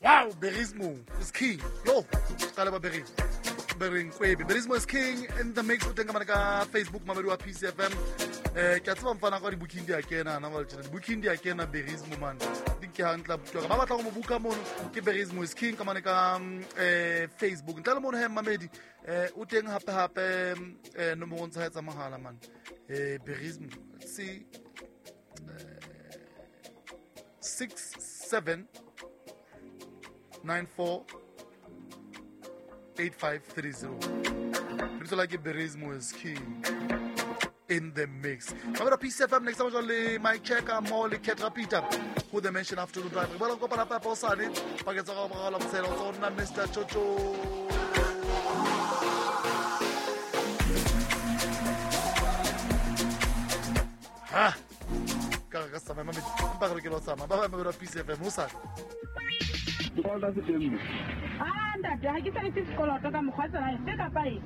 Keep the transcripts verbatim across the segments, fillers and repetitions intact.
Wow, Berismo is king. Yo, qala ba Berismo. Bering Kwebi. Berismo is king in the mix with Tengamanaka Facebook Mamadou P C F M. Eh ke tsaba mfana go di booking di akena na ba tshela di booking di akena Berismo man. Di ke hantla butwa ba batla go mo buka mono ke Berismo is king ka maneka eh Facebook. Ntla mono he Mamedi eh o teng hape hape eh no mo ntsa etsa mahala man. Eh Berismo. See six seven nine four eight five three zero. It's like Berismo is king in the mix. I'm going to P C F M next time. My checker, Molly, Ketra Peter, who they mentioned after the drive. Well, I'm going to pop on it. Packets of all of the on Mister Chocho. Ha! Karagasa, my mommy. I'm back to Osama. Bye bye, P C F M. Who's that? All does it in that I get a physical or come hot and I take a bite.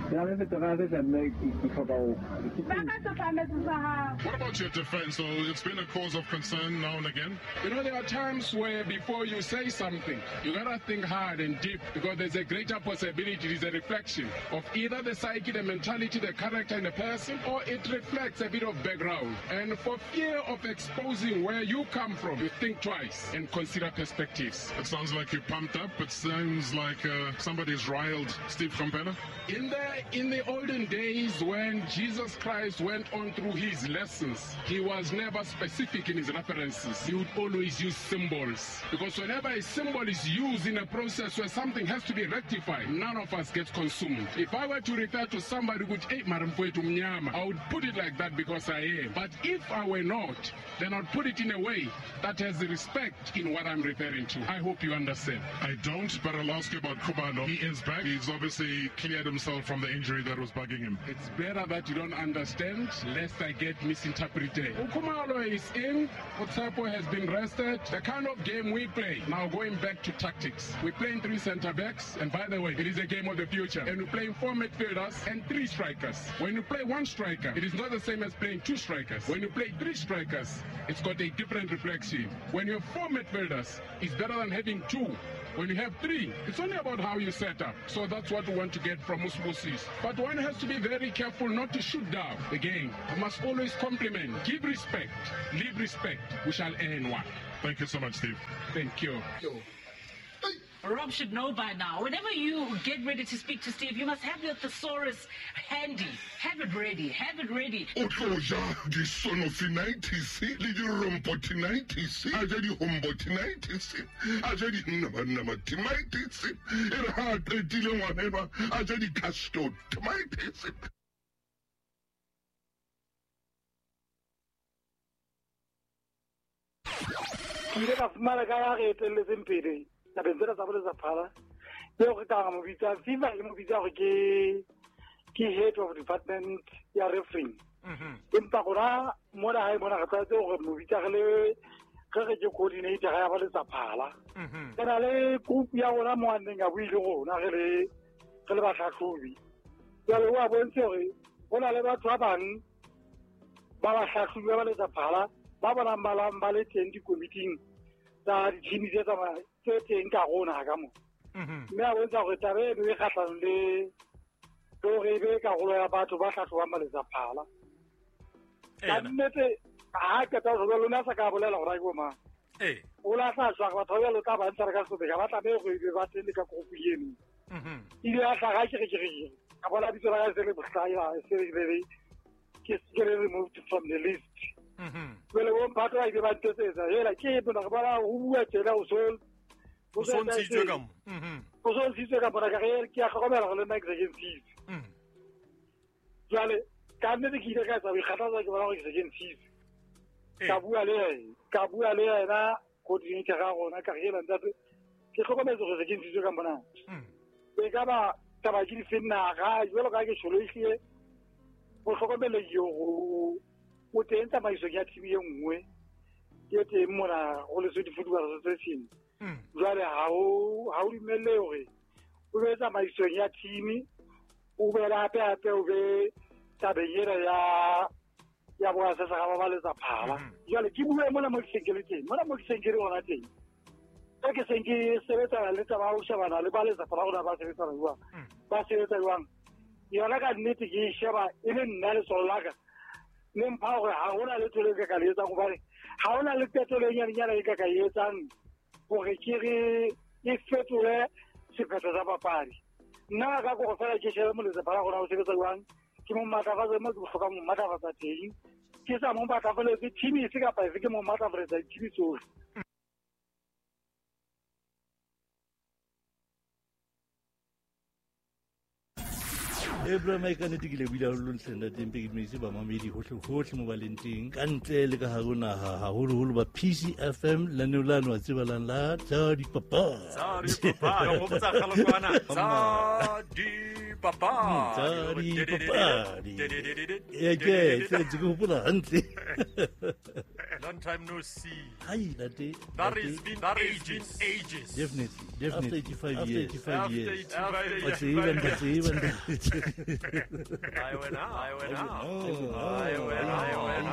What about your defense, though? It's been a cause of concern now and again. You know, there are times where before you say something, you gotta think hard and deep because there's a greater possibility it is a reflection of either the psyche, the mentality, the character in the person, or it reflects a bit of background. And for fear of exposing where you come from, you think twice and consider perspectives. It sounds like you're pumped up. It sounds like uh, somebody's riled Steve Kompela. In the in the olden days when Jesus Christ went on through his lessons, he was never specific in his references. He would always use symbols. Because whenever a symbol is used in a process where something has to be rectified, none of us gets consumed. If I were to refer to somebody who would hey, I would put it like that because I am. But if I were not, then I'd put it in a way that has respect in what I'm referring to. I hope you understand. I don't, but I'll ask you about Khumalo. He is back. He's obviously cleared himself from the injury that was bugging him. It's better that you don't understand, lest I get misinterpreted. Khumalo is in. Otsapo has been rested. The kind of game we play, now going back to tactics, we play in three center backs, and by the way, it is a game of the future. And we play in four midfielders and three strikers. When you play one striker, it is not the same as playing two strikers. When you play three strikers, it's got a different reflection. When you have four midfielders, it's better than having two. When you have three, it's only about how you set up. So that's what we want to get from Musmusis. But one has to be very careful not to shoot down the game. You must always compliment, give respect, leave respect. We shall earn one. Thank you so much, Steve. Thank you. Rob should know by now. Whenever you get ready to speak to Steve, you must have your thesaurus handy. Have it ready. Have it ready. Otloja, the son of nineties, the rompot nineties, I did the hombot nineties, I did the namatimitis, it had a deal whatever, I did the casto tomatoes. You have Malagara and listen pity. La benzera sabole za phala yo ke ka mo bitsa fifa le mo bitsa go ke ke head of department ya referee mhm empa gora mo la hae bona ga tsa go mo bitsa le ga ge ke coordinator ya ba le za phala mhm kana le group ya gona mo aneng a buile gona ge le ge le ba tlhatlhobi ya le wa bontse gore bona le batho ba bang ba ba tlhatlhobi ba le za phala ba bona malamba le teng di committee tsa di team tsa ba teng ka gona ga mo mhm mme a bontsa go tabe be khatlang le go re be ka go ya batho ba tlhatlo ba maletsa phala ka nnete a ka ta go lona sa ka bolela go ra go ma eh o la sa tswa batho ba lo ka ba ntse ka se be ba tla be go be ba tsene ka go pieno mhm ile a tla ga ke ke ke ka bona ditso la se le bohlaya se le be ke se le removed from the list mhm well o batho ba be ba tsetsa hela ke bona ba o bua tsela o so o so ntse ka mo mhm o so ntse ka bona ka re ke a gomela go le na executive mhm jale ka nne ke ile ka tsa bikhatla tsa ke bona go executive ka bua le ka bua le ena coordinator ga gona ka re lentsa ke gomela go executive ka bona mhm e ka ba ta ba ke di fenna ga jalo ka ke sholoile o gomela yo o teng tsa maiso ya T V e nngwe ke teng mona go le so di football association jwale ha o ha o dimelle hore o be tsa maiso ya team o be la pe pe o be tabeyera ya ya bo sa sa ba ba le tsa phala jwale ke bua mona mo tsenkeletseng mona mo tsenkeleng ona teng e ke seng ke sebetsana le taba go shebana le ba letsapa la gona ba sebetsana jwang ba sebetsa jwang yona ka nnete ke sheba e le nna le solaka le mpha gore ga gona le tole ka ka le etsang gobane ga gona le petolo e nyanyana e ka ka e etsang gore ke re e fetole sephetho sa papadi nna ka go fela ke shebe mo letsapa la gona go sebetsa jwang ke mo matlafatsa mo ke botlhoka mo matlafatsa teng ke sa mo matlafatsa team e se kapa efe ke mo matlafatsa team tsohle Ebra mai ka nete ke le bila ho ntlhela teng pe ke metse ba mamedi hohle hohle mo balenteng ka ntle le ka haruna ha haholo holo ba P C F M la ne la no a tsebalang la tsa di papa tsa di papa go botsa khalokwana tsa di papa tsa di papa e ke se tse go pula hantle long time no see hai la te that is been that is been ages definitely definitely after eighty-five years eighty-five years what's even that's even I went out I went out I went I went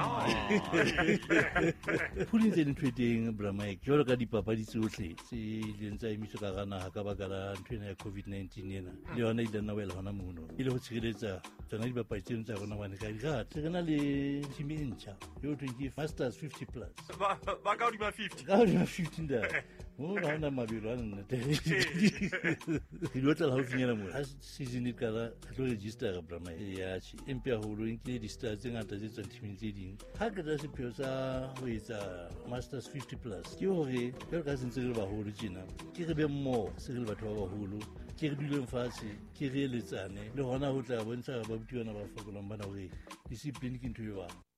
out pulling the trading bramai jolo ka dipapadi tsohle se lentsa emiso ka gana ha ka baka la ntwena ya COVID nineteen ena le yona ile nna wela hona mono ile go tshireletsa tsona dipapadi tseno tsa rona bana ka di ga tsena le team e ntšha yo twenty masters fifty plus ba ba ka di ba fifty ka di ba fifty nda mo ba na mabelo a nna te ke lotla la ho finyela mo ha season e kala tlo register bramai ya chi empia holo inkile di stars tse ngata tse tswang teaming tse ding ha ke tsa sepheo sa ho etsa masters fifty plus ke hore ke ka sentse le baholo tjena ke re be mo se le batho ba baholo ke re duleng fatshe ke re eletsane le hona ho tla bontsha ba butiwana ba fokolang bana hore discipline ke ntho e ba